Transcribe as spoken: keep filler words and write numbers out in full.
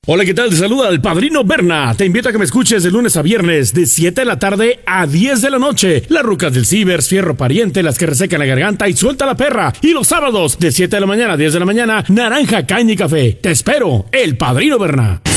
Hola, ¿qué tal? Te saluda el Padrino Berna. Te invito a que me escuches de lunes a viernes, de siete de la tarde a diez de la noche. Las rucas del Cibers, Fierro Pariente, las que resecan la garganta y suelta la perra. Y los sábados, de siete de la mañana a diez de la mañana, Naranja, Caña y Café. Te espero, el Padrino Berna.